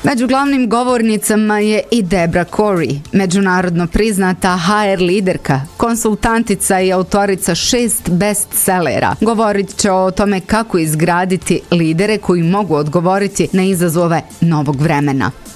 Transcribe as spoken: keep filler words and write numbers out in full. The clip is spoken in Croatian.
Među glavnim govornicama je i Debra Corey, međunarodno priznata ha er liderka, konsultantica i autorica šest bestsellera. Govorit će o tome kako izgraditi lidere koji mogu odgovoriti na izazove novog vremena.